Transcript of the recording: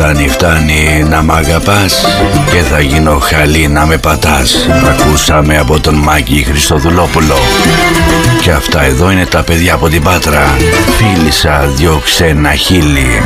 Φτάνει να μ' αγαπάς και θα γίνω χαλί να με πατάς. Ακούσαμε από τον Μάκη Χριστοδουλόπουλο. Και αυτά εδώ είναι τα παιδιά από την Πάτρα. Φίλησα δυο ξένα χείλη.